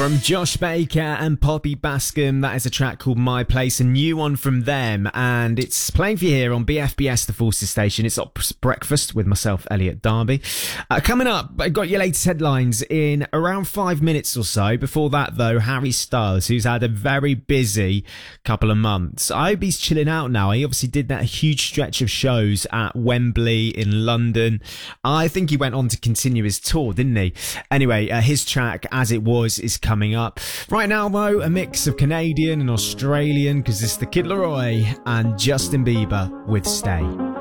From Josh Baker and Poppy Bascom, that is a track called My Place, a new one from them, and it's playing for you here on BFBS, the Forces Station. It's Ops Breakfast with myself, Elliot Darby. Coming up, I got your latest headlines in around 5 minutes or so. Before that, though, Harry Styles, who's had a very busy couple of months. I hope he's chilling out now. He obviously did that huge stretch of shows at Wembley in London. I think he went on to continue his tour, didn't he? Anyway, his track, As It Was, is coming up. Right now, though, a mix of Canadian and Australian, because it's the Kid Laroi and Justin Bieber with Stay.